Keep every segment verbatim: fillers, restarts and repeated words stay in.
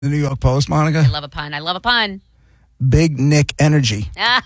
The New York Post, Monica. I love a pun. I love a pun. Big Nick energy. Yeah.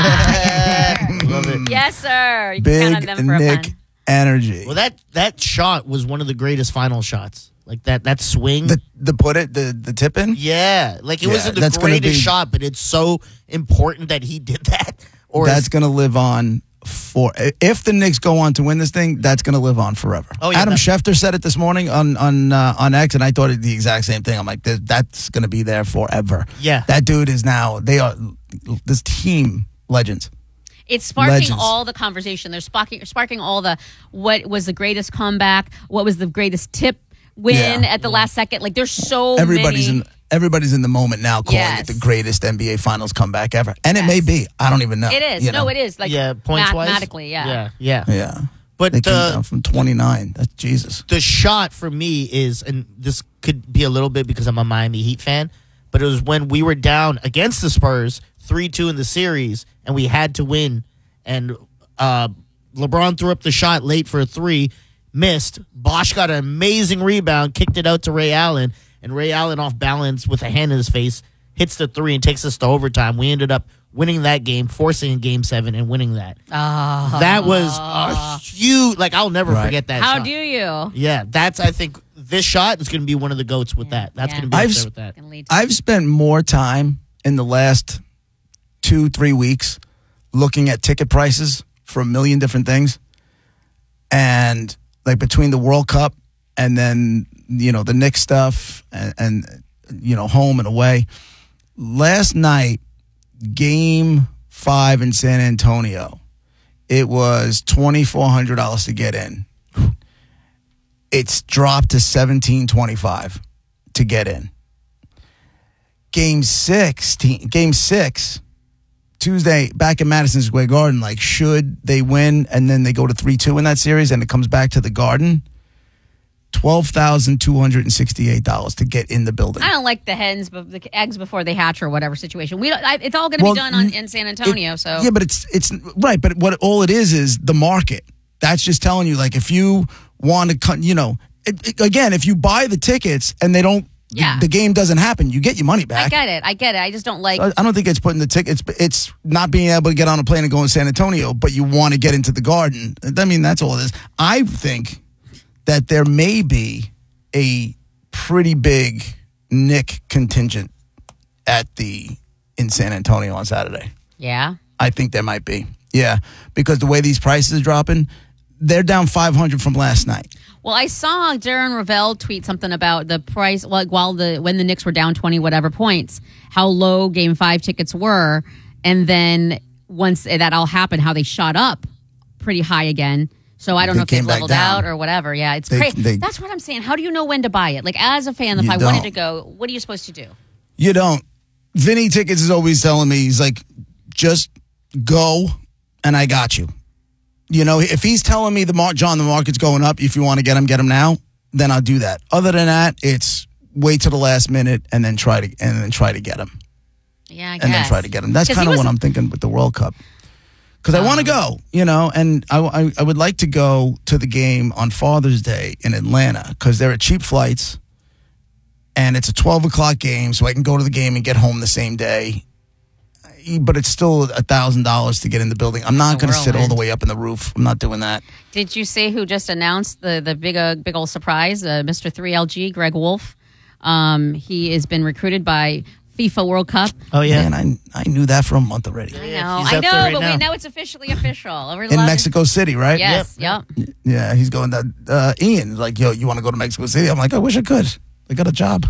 Love it. Yes, sir. You can count on Big them for a Nick pun. energy. Well, that that shot was one of the greatest final shots. Like that that swing. The the put it the the tip in. yeah, like it Yeah, wasn't the that's gonna greatest be- shot, but it's so important that he did that. Or That's gonna live on for if the Knicks go on to win this thing. That's gonna live on forever. Oh, yeah, Adam that- Schefter said it this morning on on uh, on X, and I thought it the exact same thing. I'm like, "That- that's gonna be there forever. Yeah. that dude is now. They are this team legends. It's sparking Legends. all the conversation. They're sparking, sparking all the what was the greatest comeback, what was the greatest tip win Yeah. at the last second. Like there's so Everybody's many. in everybody's in the moment now, calling Yes. it the greatest N B A Finals comeback ever, and it Yes. may be. I don't even know. It is. you No, know? it is. Like yeah, points wise. mathematically, yeah. yeah, yeah. Yeah, But they came the down from twenty-nine. That's Jesus. the shot for me is, and this could be a little bit because I'm a Miami Heat fan, but it was when we were down against the Spurs three two in the series, and we had to win, and uh, LeBron threw up the shot late for a three, missed. Bosch got an amazing rebound, kicked it out to Ray Allen, and Ray Allen off balance with a hand in his face hits the three and takes us to overtime. We ended up winning that game, forcing a game seven and winning that. Oh. That was a huge, like I'll never Right. forget that How shot. do you? Yeah, that's, I think, this shot is going to be one of the GOATs with that. That's Yeah. going to be I've up there s- with that. Can lead to- I've spent more time in the last two, three weeks looking at ticket prices for a million different things. And like between the World Cup and then, you know, the Knicks stuff and, and you know, home and away. Last night, game five in San Antonio, it was twenty-four hundred dollars to get in. It's dropped to seventeen twenty-five to get in. Game six, game six, Tuesday back in Madison Square Garden. Like, should they win and then they go to three two in that series and it comes back to the Garden? Twelve thousand two hundred and sixty-eight dollars to get in the building. I don't like the hens, but the eggs before they hatch or whatever situation. We don't, I, it's all going to Well, be done on, in San Antonio. It- so yeah, but it's it's right. But what all it is is the market. That's just telling you, like, if you want to, cut, you know, it, it- again, if you buy the tickets and they don't, the- Yeah. the, game doesn't happen, you get your money I back. get it. I get it. I just don't like. I I don't think it's putting the tickets. It's not being able to get on a plane and go in San Antonio, but you want to get into the Garden. I mean, that's all it is. I think that there may be a pretty big Knick contingent at the in San Antonio on Saturday. Yeah. I think there might be. Yeah, because the way these prices are dropping, they're down five hundred from last night. Well, I saw Darren Ravel tweet something about the price, like while the when the Knicks were down twenty whatever points, how low Game Five tickets were, and then once that all happened, how they shot up pretty high again. So I don't They know if they've came back leveled down. out or whatever. Yeah, it's They- crazy. they- That's what I'm saying. How do you know when to buy it? Like as a fan, if You I wanted don't. to go, what are you supposed to do? You don't. Vinny Tickets is always telling me, he's like, just go and I got you. You know, if he's telling me the mar- John, the market's going up, if you want to get him, get him now, then I'll do that. Other than that, it's wait till the last minute and then try to and then try to get him. Yeah, I And guess. then try to get him. That's 'Cause he kind of was- what I'm thinking with the World Cup. Because I want to go, you know, and I, I, I would like to go to the game on Father's Day in Atlanta because there are cheap flights and it's a twelve o'clock game, so I can go to the game and get home the same day. But it's still a thousand dollars to get in the building. I'm not It's a going to sit all whirlwind. the way up in the roof. I'm not doing that. Did you see who just announced the the big uh, big old surprise? Uh, Mister three L G, Greg Wolf. Um, he has been recruited by FIFA World Cup. Oh, yeah. Man, I I knew that for a month already. I Yeah, know, he's I up know, there right but now. wait, now it's officially official. We're In loving- Mexico City, right? Yes, yep. Yeah, he's going to uh, Ian. Like, yo, you want to go to Mexico City? I'm like, I wish I could. I got a job.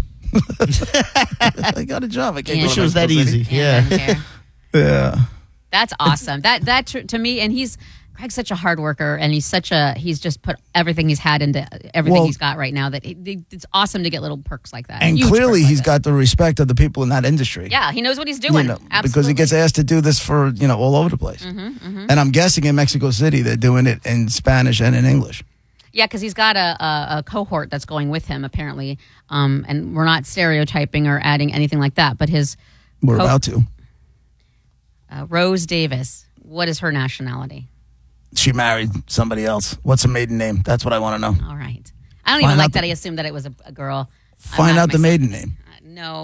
I got a job. I can't Yeah. go Wish to it was that Mexico City. easy. Yeah, Yeah. doesn't care. Yeah. That's awesome. That that tr- to me, and he's Greg's such a hard worker, and he's such a he's just put everything he's had into everything Well- he's got right now. That it, it's awesome to get little perks like that. And Huge clearly, perks like he's that. got the respect of the people in that industry. Yeah, he knows what he's You doing. know, Absolutely. because he gets asked to do this for, you know, all over the place. Mm-hmm, And I'm guessing in Mexico City, they're doing it in Spanish and in English. Yeah, because he's got a, a, a cohort that's going with him apparently, um, and we're not stereotyping or adding anything like that. But his We're co- about to. uh, Rose Davis, what is her nationality? She married somebody else. What's her maiden name? That's what I want to know. All right, I don't Find even like out that. the- I assumed that it was a, a girl. I'm Find not out the myself. maiden name. No.